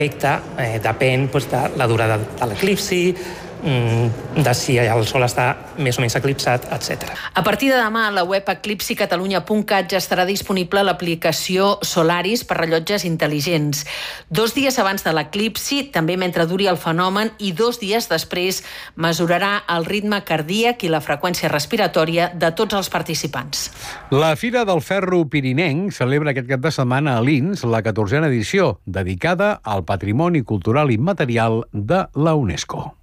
Depèn de la durada de l'eclipsi, de si el Sol està més o menys eclipsat, etc. A partir de demà, a la web eclipsicatalunya.cat ja estarà disponible l'aplicació Solaris per rellotges intel·ligents. 2 dies abans de l'eclipsi, també mentre duri el fenomen, i 2 dies després mesurarà el ritme cardíac i la freqüència respiratòria de tots els participants. La Fira del Ferro Pirinenc celebra aquest cap de setmana a Lins la 14a edició, dedicada al patrimoni cultural immaterial de la UNESCO.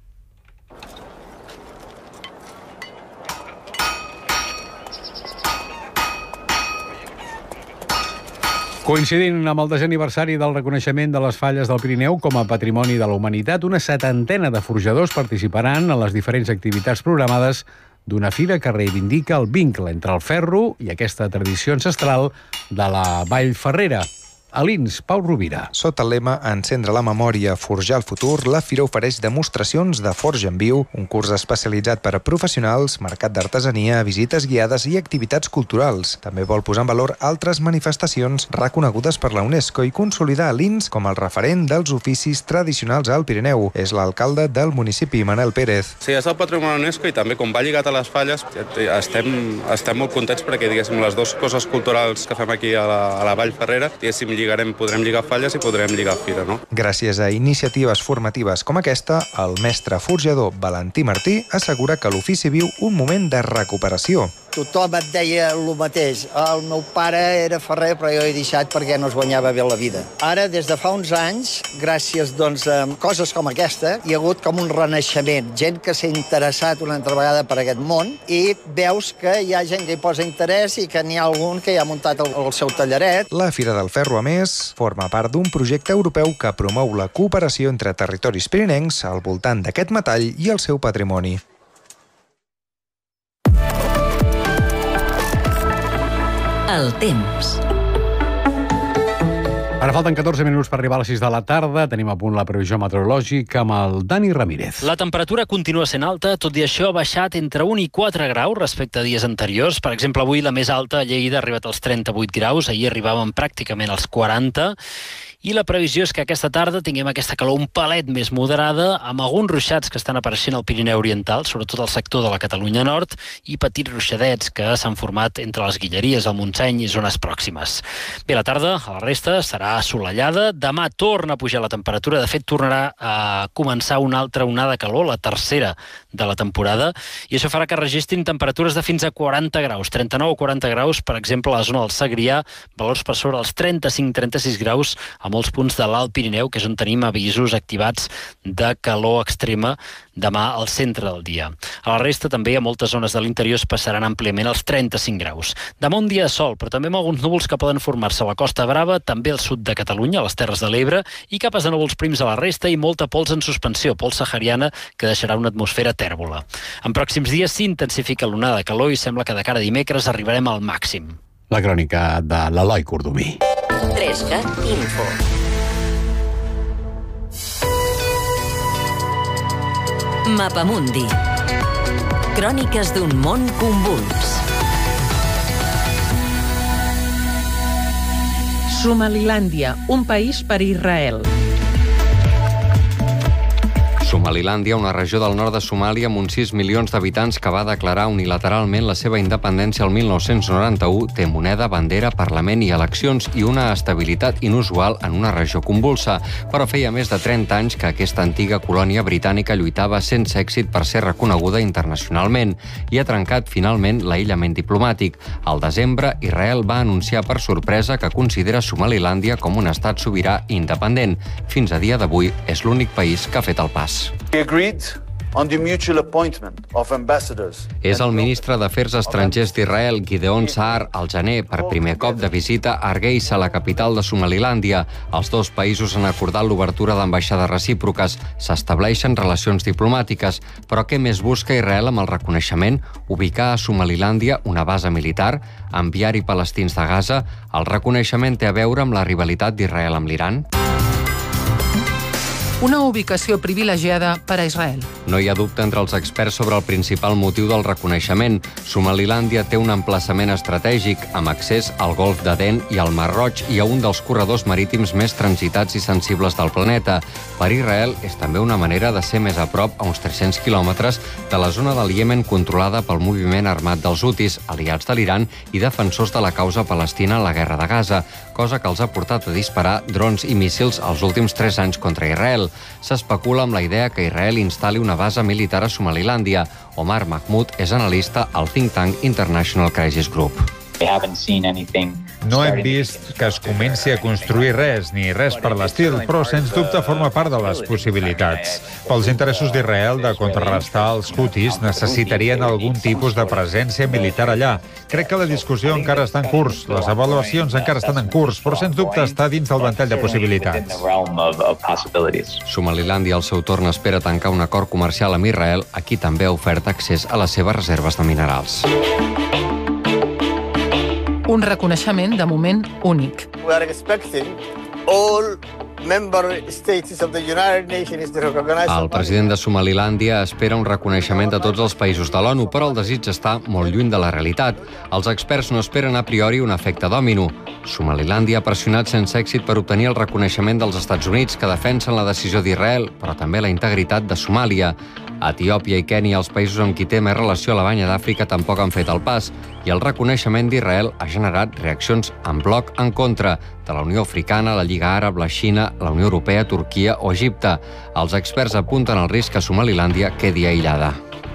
Coincidint amb el 10è aniversari del reconeixement de les falles del Pirineu com a Patrimoni de la Humanitat, una 70ena de forjadors participaran en les diferents activitats programades d'una fira que reivindica el vincle entre el ferro i aquesta tradició ancestral de la Vall Ferrera. A Lins, Pau Rovira. Sota el lema Encendre la memòria, forjar el futur, la fira ofereix demostracions de forja en viu, un curs especialitzat per a professionals, mercat d'artesania, visites guiades i activitats culturals. També vol posar en valor altres manifestacions reconegudes per la UNESCO i consolidar a Lins com el referent dels oficis tradicionals al Pirineu. És l'alcalde del municipi, Manel Pérez. Sí, és el patrimoni UNESCO i també com va lligat a les falles estem molt contents perquè, diguéssim, les dues coses culturals que fem aquí a la Vall Ferrera, diguéssim, podrem lligar falles i podrem lligar fira, no? Gràcies a iniciatives formatives com aquesta, el mestre forjador Valentí Martí assegura que l'ofici viu un moment de recuperació. Tothom et deia el mateix. El meu pare era ferrer, però jo he deixat perquè no es guanyava bé la vida. Ara, des de fa uns anys, gràcies a coses com aquesta, hi ha hagut com un renaixement. Gent que s'ha interessat una altra vegada per aquest món i veus que hi ha gent que hi posa interès i que n'hi ha algun que ja ha muntat el seu tallaret. La Fira del Ferro, a més, forma part d'un projecte europeu que promou la cooperació entre territoris pirinencs al voltant d'aquest metall i el seu patrimoni. El temps. Ara falten 14 minuts per arribar a les 6 de la tarda. Tenim a punt la previsió meteorològica amb el Dani Ramírez. La temperatura continua sent alta, tot i això ha baixat entre 1 i 4 graus respecte a dies anteriors. Per exemple, avui la més alta a Lleida ha arribat als 38 graus, ahir arribàvem pràcticament als 40. I la previsió és que aquesta tarda tinguem aquesta calor un palet més moderada, amb alguns ruixats que estan apareixent al Pirineu Oriental, sobretot al sector de la Catalunya Nord, i petits ruixadets que s'han format entre les Guilleries, el Montseny i zones pròximes. Bé, la tarda, a la resta, serà assolellada. Demà torna a pujar la temperatura. De fet, tornarà a començar una altra onada de calor, la tercera de la temporada, i això farà que registrin temperatures de fins a 40 graus, 39 o 40 graus, per exemple, a la zona del Segrià, valors per sobre els 35-36 graus, a molts punts de l'Alt Pirineu, que és on tenim avisos activats de calor extrema demà al centre del dia. A la resta també a moltes zones de l'interior es passaran àmpliament els 35 graus. Demà un dia de sol, però també amb alguns núvols que poden formar-se a la Costa Brava, també al sud de Catalunya, a les Terres de l'Ebre, i capes de núvols prims a la resta i molta pols en suspensió, pols sahariana, que deixarà una atmosfera tèrbola. En pròxims dies s'intensifica l'onada de calor i sembla que de cara a dimecres arribarem al màxim. La crònica de l'Eloi Cordomí. 3cat Info. Mapamundi. Cròniques d'un món convuls. Somalilàndia, un país per Israel. Somalilàndia, una regió del nord de Somàlia amb uns 6 milions d'habitants que va declarar unilateralment la seva independència el 1991, té moneda, bandera, parlament i eleccions i una estabilitat inusual en una regió convulsa. Però feia més de 30 anys que aquesta antiga colònia britànica lluitava sense èxit per ser reconeguda internacionalment i ha trencat finalment l'aïllament diplomàtic. Al desembre, Israel va anunciar per sorpresa que considera Somalilàndia com un estat sobirà i independent. Fins a dia d'avui és l'únic país que ha fet el pas. És el ministre d'Afers Estrangers d'Israel, Gideon Saar, al gener, per primer cop de visita a Hargeisa, la capital de Somalilàndia. Els dos països han acordat l'obertura d'ambaixades recíproques. S'estableixen relacions diplomàtiques. Però què més busca Israel amb el reconeixement? Ubicar a Somalilàndia una base militar? Enviar-hi palestins de Gaza? El reconeixement té a veure amb la rivalitat d'Israel amb l'Iran? una ubicació privilegiada per a Israel. No hi ha dubte entre els experts sobre el principal motiu del reconeixement. Somalilàndia té un emplaçament estratègic amb accés al Golf d'Aden i al Mar Roig i a un dels corredors marítims més transitats i sensibles del planeta. Per Israel és també una manera de ser més a prop, a uns 300 quilòmetres, de la zona del Iemen controlada pel moviment armat dels Hutis, aliats de l'Iran i defensors de la causa palestina en la guerra de Gaza, cosa que els ha portat a disparar drons i míssils els últims 3 anys contra Israel. S'especula amb la idea que Israel instal·li una base militar a Somalilàndia. Omar Mahmoud és analista al think tank International Crisis Group. No hem vist que es comenci a construir res, ni res per l'estil, però sens dubte forma part de les possibilitats. Pels interessos d'Israel de contrarrestar els Hutis necessitarien algun tipus de presència militar allà. Crec que la discussió encara està en curs, les avaluacions encara estan en curs, però sens dubte està dins del ventall de possibilitats. Somalilàndia, al seu torn, espera tancar un acord comercial amb Israel, a qui també ha ofert accés a les seves reserves de minerals. Un reconeixement, de moment, únic. We are expecting all member states of the United Nations to recognize... El president de Somalilàndia espera un reconeixement de tots els països de l'ONU, però el desig està molt lluny de la realitat. Els experts no esperen a priori un efecte dòmino. Somalilàndia ha pressionat sense èxit per obtenir el reconeixement dels Estats Units, que defensen la decisió d'Israel, però també la integritat de Somàlia. Etiòpia i Kènia, els països amb qui té més relació a la banya d'Àfrica, tampoc han fet el pas, i el reconeixement d'Israel ha generat reaccions en bloc en contra de la Unió Africana, la Lliga Àrab, la Xina, la Unió Europea, Turquia o Egipte. Els experts apunten al risc que Somalilàndia quedi aïllada.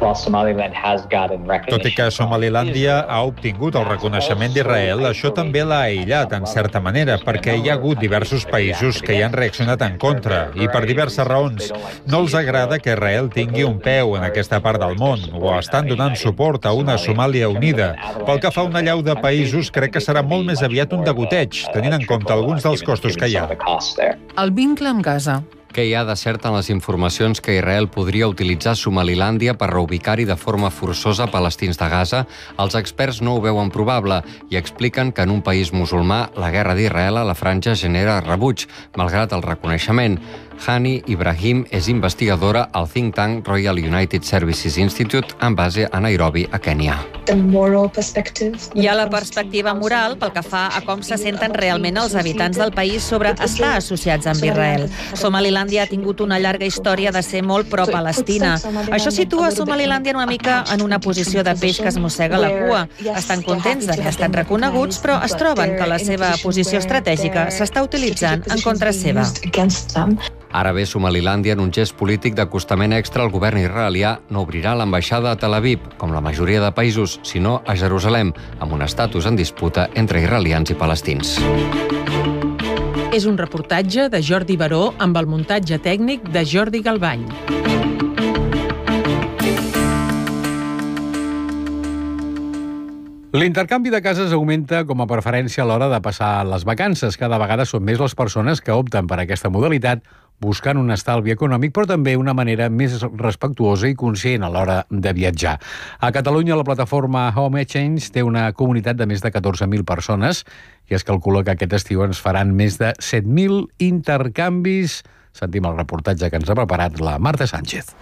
Tot i que Somalilàndia ha obtingut el reconeixement d'Israel, això també l'ha aïllat, en certa manera, perquè hi ha hagut diversos països que hi han reaccionat en contra, i per diverses raons. No els agrada que Israel tingui un peu en aquesta part del món, o estan donant suport a una Somàlia unida. Pel que fa a una llau de països, crec que serà molt més aviat un degoteig, tenint en compte alguns dels costos que hi ha. El vincle amb Gaza. Què hi ha de cert en les informacions que Israel podria utilitzar Somalilàndia per reubicar-hi de forma forçosa palestins de Gaza? Els experts no ho veuen probable i expliquen que en un país musulmà la guerra d'Israel a la franja genera rebuig, malgrat el reconeixement. Hani Ibrahim és investigadora al think tank Royal United Services Institute amb base a Nairobi, a Kènia. Hi ha la perspectiva moral pel que fa a com se senten realment els habitants del país sobre estar associats amb Israel. Somalilàndia ha tingut una llarga història de ser molt pro-Palestina. Això situa Somalilàndia una mica en una posició de peix que es mossega la cua. Estan contents d'haver estat reconeguts, però es troben que la seva posició estratègica s'està utilitzant en contra seva. Ara bé, Somalilàndia, en un gest polític d'acostament extra al govern israelià, no obrirà l'ambaixada a Tel Aviv, com la majoria de països, sinó a Jerusalem, amb un estatus en disputa entre israelians i palestins. És un reportatge de Jordi Baró amb el muntatge tècnic de Jordi Galbany. L'intercanvi de cases augmenta com a preferència a l'hora de passar les vacances. Cada vegada són més les persones que opten per aquesta modalitat, buscant un estalvi econòmic, però també una manera més respectuosa i conscient a l'hora de viatjar. A Catalunya, la plataforma Home Exchange té una comunitat de més de 14.000 persones i es calcula que aquest estiu ens faran més de 7.000 intercanvis. Sentim el reportatge que ens ha preparat la Marta Sánchez.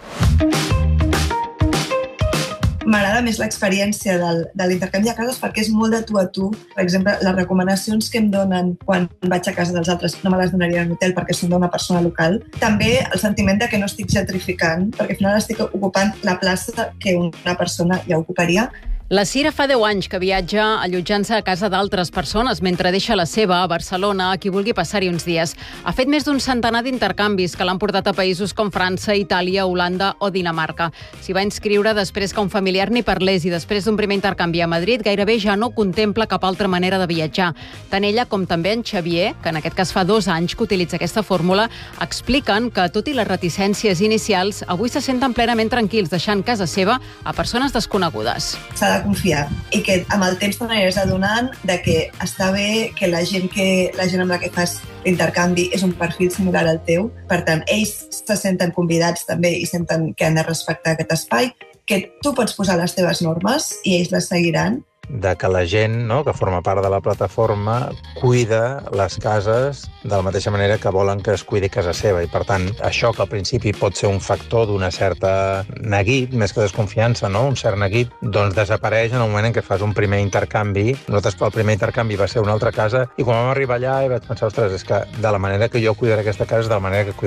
M'agrada més l'experiència de l'intercanvi de cases perquè és molt de tu a tu. Per exemple, les recomanacions que em donen quan vaig a casa dels altres no me les donaria en un hotel perquè són d'una persona local. També el sentiment de que no estic gentrificant, perquè al final estic ocupant la plaça que una persona ja ocuparia. La Cira fa 10 anys que viatja allotjant-se a casa d'altres persones mentre deixa la seva a Barcelona a qui vulgui passar-hi uns dies. Ha fet més d'un centenar d'intercanvis que l'han portat a països com França, Itàlia, Holanda o Dinamarca. S'hi va inscriure després que un familiar n'hi parlés i després d'un primer intercanvi a Madrid gairebé ja no contempla cap altra manera de viatjar. Tant ella com també en Xavier, que en aquest cas fa 2 anys que utilitza aquesta fórmula, expliquen que, tot i les reticències inicials, avui se senten plenament tranquils deixant casa seva a persones desconegudes. S'ha de confiar i que amb el temps t'aniràs adonant de que està bé que la gent amb la que fas l'intercanvi és un perfil similar al teu. Per tant, ells se senten convidats també i senten que han de respectar aquest espai, que tu pots posar les teves normes i ells les seguiran, de que la gent, no?, que forma part de la plataforma cuida les cases de la mateixa manera que volen que es cuidi casa seva. I, per tant, això que al principi pot ser un factor d'una certa neguit, més que desconfiança, no?, un cert neguit, doncs desapareix en el moment en què fas un primer intercanvi. Nosaltres, el primer intercanvi va ser una altra casa, i quan vam arribar allà i vaig pensar, ostres, és que de la manera que jo cuidaré aquesta casa és de la manera que